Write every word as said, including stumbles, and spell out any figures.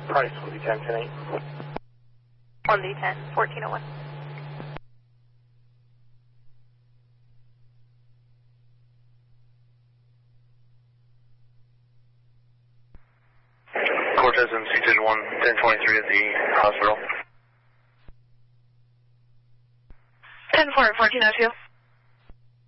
Price will be ten ten eight. one D ten, fourteen oh one. Cortez and C T one, ten twenty-three at the hospital. ten four, fourteen oh two.